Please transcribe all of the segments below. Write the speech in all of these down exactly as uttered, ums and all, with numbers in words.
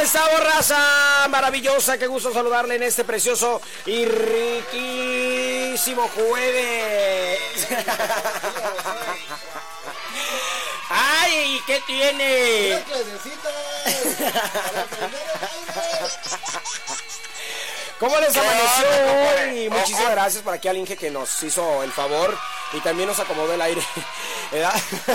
estamos, raza maravillosa? Qué gusto saludarle en este precioso y riquísimo jueves. ¡Ay! ¿Qué tiene? ¿Cómo les amaneció hoy? Muchísimas gracias para aquí al Inge que nos hizo el favor y también nos acomodó el aire. ¿Verdad?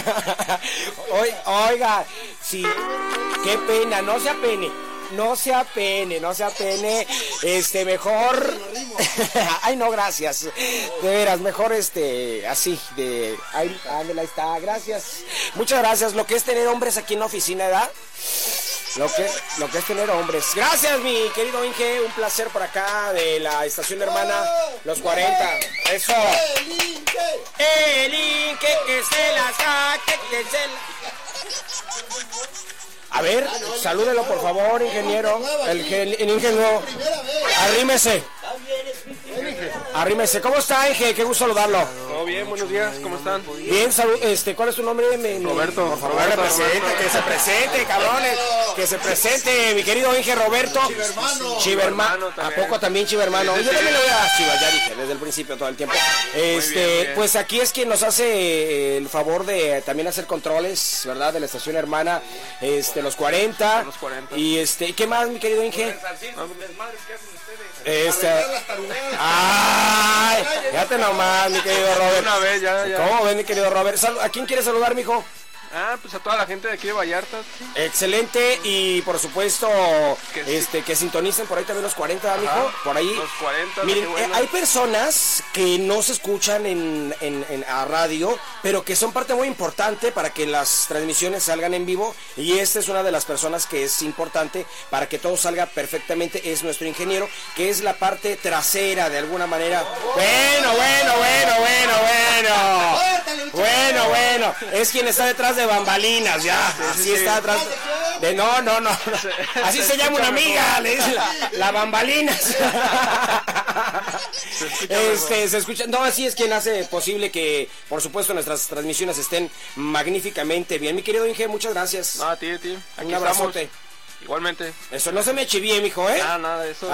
Oiga, sí, qué pena, no se apene. No se apene, no se apene, este, mejor, ay no, gracias, de veras, mejor este, así, de, ahí, ándale, ahí está, gracias, muchas gracias, lo que es tener hombres aquí en la oficina, ¿verdad? Lo que, lo que es tener hombres. Gracias, mi querido Inge, un placer por acá de la estación hermana Los cuarenta. Eso. El Inge, el Inge que se la saque, que se la... A ver, salúdelo por favor, ingeniero. El, el, el ingeniero. Arrímese. Arrímese. ¿Cómo está, Inge? Qué gusto saludarlo. Todo bien, buenos días, ¿cómo están? Bien, salud. Este, ¿cuál es tu nombre? Me, me, Roberto. Por favor, Roberto, represente, Roberto. que se presente, cabrones. Que se presente, mi querido Inge Roberto. Chivermano. Chivermano. ¿A poco también Chivermano? Sí, sí, Yo sí. también le voy a Chivas, ya dije, desde el principio todo el tiempo. Este, bien, muy bien. pues aquí es quien nos hace el favor de también hacer controles, ¿verdad? De la estación hermana, este, Los cuarenta. Los cuarenta. Y este, ¿qué más, mi querido Inge? Este, Arreglar las tarugadas. ay, fíjate nomás, mi querido Robert. Una vez, ya, ya. ¿Cómo ven, mi querido Robert? Sal- ¿A quién quiere saludar, mijo? Ah, pues a toda la gente de aquí de Vallarta. Excelente, y por supuesto, Que sí. este, que sintonicen por ahí también los cuarenta, mijo, Ajá, por ahí. los cuarenta, Miren, qué bueno. eh, hay personas que no se escuchan en, en, en a radio, pero que son parte muy importante para que las transmisiones salgan en vivo, y esta es una de las personas que es importante para que todo salga perfectamente, es nuestro ingeniero, que es la parte trasera de alguna manera. Bueno, bueno, bueno, bueno, bueno. Bueno, bueno, es quien está detrás de bambalinas, ya, así sí. está detrás de... No, no, no, así se llama una amiga, le dice la, la bambalinas. Se escucha Este, se escucha, no, así es quien hace posible que, por supuesto, nuestras transmisiones estén magníficamente bien. Mi querido Inge, muchas gracias. No, a ti, a ti. Aquí Un abrazote. estamos. Igualmente. Eso no se me chivíe, mijo, ¿eh? Nada, nada de eso.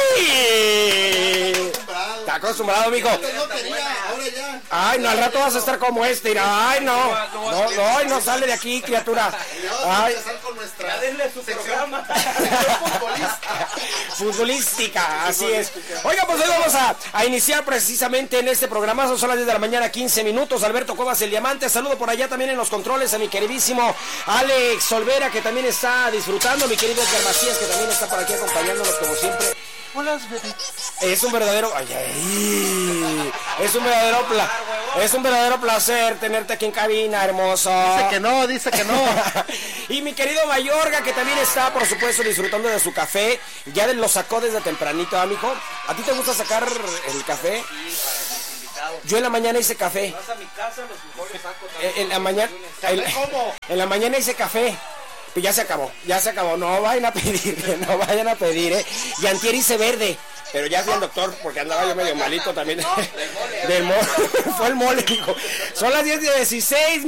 ¡Ay! Está acostumbrado, mijo. No quería, ahora ya. Ay, no, al rato vas a estar como este. Mira. Ay, no. No, no, ay, no sale de aquí, criatura. Y vamos a Ay, empezar con nuestra Denle su programa. sección futbolista. futbolística, así es. Oiga, pues hoy vamos a, a iniciar precisamente en este programa. Son las diez de la mañana, quince minutos. Alberto Cobas, el diamante. Saludo por allá también en los controles a mi queridísimo Alex Olvera, que también está disfrutando. Mi querido Edgar Macías, que también está por aquí acompañándonos como siempre. Es un verdadero, ay, ay, es un verdadero pla, es un verdadero placer tenerte aquí en cabina, hermoso. Dice que no, dice que no. Y mi querido Mayorga, que también está, por supuesto, disfrutando de su café. Ya lo sacó desde tempranito, amigo. ¿A ti te gusta sacar el café? Yo en la mañana hice café. Vas a mi casa, los mejores saco En, en la mañana, en, en la mañana hice café. Pues ya se acabó, ya se acabó. No vayan a pedir, no vayan a pedir, ¿eh? Y antier hice verde, pero ya fui al doctor porque andaba yo medio malito también. Del mole. Fue el mole, dijo. Son las diez y dieciséis.